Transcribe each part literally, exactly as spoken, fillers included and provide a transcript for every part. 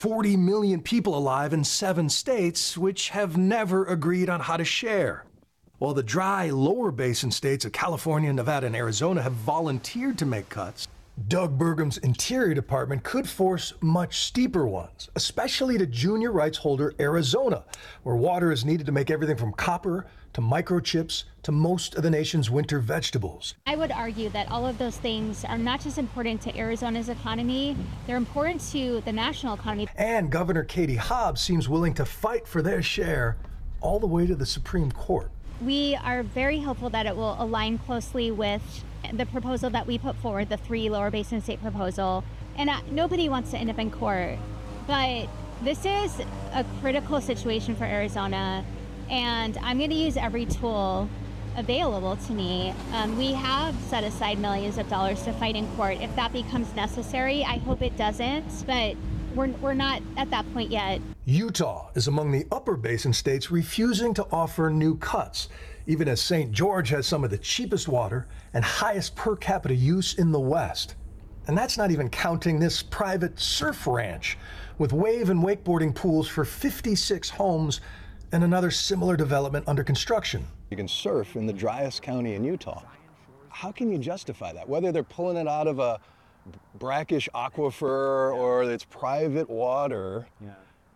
forty million people alive in seven states, which have never agreed on how to share. While the dry, lower basin states of California, Nevada, and Arizona have volunteered to make cuts, Doug Burgum's Interior Department could force much steeper ones, especially to junior rights holder Arizona, where water is needed to make everything from copper to microchips to most of the nation's winter vegetables. I would argue that all of those things are not just important to Arizona's economy, they're important to the national economy. And Governor Katie Hobbs seems willing to fight for their share all the way to the Supreme Court. We are very hopeful that it will align closely with the proposal that we put forward, the three lower basin state proposal. And uh, nobody wants to end up in court, but this is a critical situation for Arizona, and I'm going to use every tool available to me. Um, we have set aside millions of dollars to fight in court. If that becomes necessary, I hope it doesn't, but we're, we're not at that point yet. Utah is among the upper basin states refusing to offer new cuts, even as Saint George has some of the cheapest water and highest per capita use in the West. And that's not even counting this private surf ranch with wave and wakeboarding pools for fifty-six homes and another similar development under construction. You can surf in the driest county in Utah. How can you justify that? Whether they're pulling it out of a brackish aquifer or it's private water, yeah.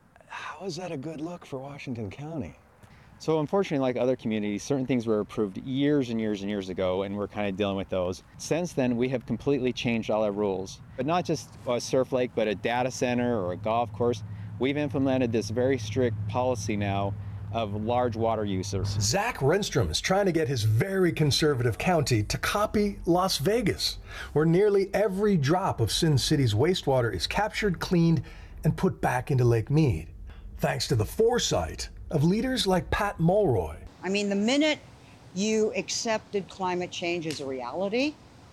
How is that a good look for Washington County? So unfortunately, like other communities, certain things were approved years and years and years ago, and we're kind of dealing with those. Since then, we have completely changed all our rules. But not just a surf lake, but a data center or a golf course. We've implemented this very strict policy now of large water users. Zach Renstrom is trying to get his very conservative county to copy Las Vegas, where nearly every drop of Sin City's wastewater is captured, cleaned, and put back into Lake Mead, thanks to the foresight of leaders like Pat Mulroy. I mean, the minute you accepted climate change as a reality,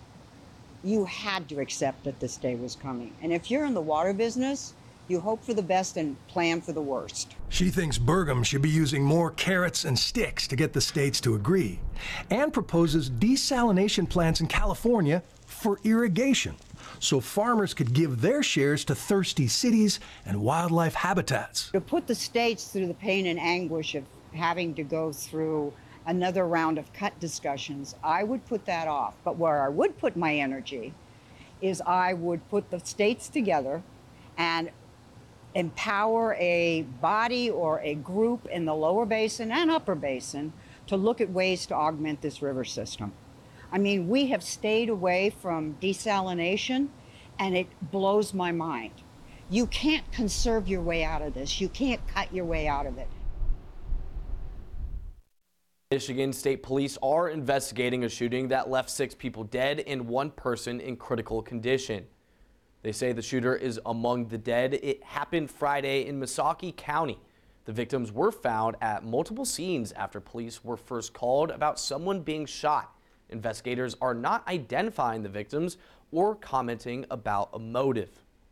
you had to accept that this day was coming. And if you're in the water business, you hope for the best and plan for the worst. She thinks Burgum should be using more carrots and sticks to get the states to agree, and proposes desalination plants in California for irrigation, so farmers could give their shares to thirsty cities and wildlife habitats. To put the states through the pain and anguish of having to go through another round of cut discussions, I would put that off. But where I would put my energy is I would put the states together and empower a body or a group in the lower basin and upper basin to look at ways to augment this river system. I mean, we have stayed away from desalination, and it blows my mind. You can't conserve your way out of this. You can't cut your way out of it. Michigan State Police are investigating a shooting that left six people dead and one person in critical condition. They say the shooter is among the dead. It happened Friday in Missaukee County. The victims were found at multiple scenes after police were first called about someone being shot. Investigators are not identifying the victims or commenting about a motive.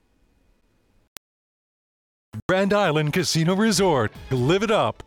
Grand Island Casino Resort. Live it up.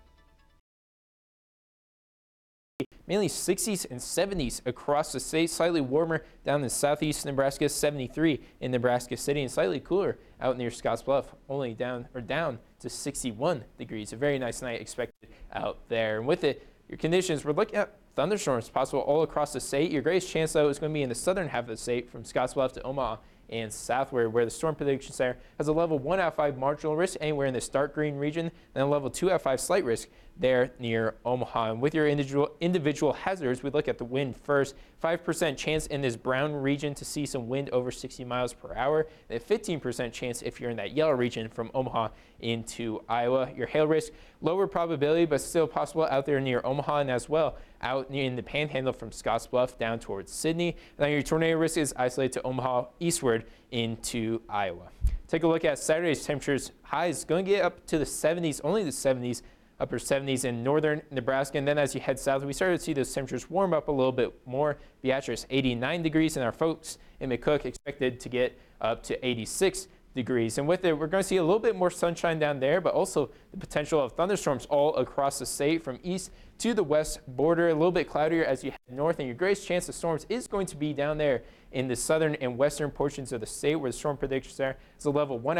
Mainly sixties and seventies across the state, slightly warmer down in southeast Nebraska, seventy-three in Nebraska City, and slightly cooler out near Scottsbluff, only down or down to sixty-one degrees. A very nice night expected out there. And with it, your conditions, we're looking at thunderstorms possible all across the state. Your greatest chance, though, is going to be in the southern half of the state from Scottsbluff to Omaha and southward, where the storm prediction center has a level one out of five marginal risk anywhere in this dark green region, and a level two out of five slight risk there near Omaha. And with your individual individual hazards, we look at the wind first. five percent chance in this brown region to see some wind over sixty miles per hour, and a fifteen percent chance if you're in that yellow region from Omaha into Iowa. Your hail risk, lower probability, but still possible out there near Omaha, and as well out in the panhandle from Scottsbluff down towards Sydney. And then your tornado risk is isolated to Omaha eastward into Iowa. Take a look at Saturday's temperatures. Highs going to get up to the seventies, only the seventies, upper seventies in northern Nebraska. And then as you head south, we started to see those temperatures warm up a little bit more. Beatrice, eighty-nine degrees, and our folks in McCook expected to get up to eighty-six degrees. And with it, we're going to see a little bit more sunshine down there, but also the potential of thunderstorms all across the state from east to the west border. A little bit cloudier as you head north, and your greatest chance of storms is going to be down there in the southern and western portions of the state, where the storm prediction there is a level one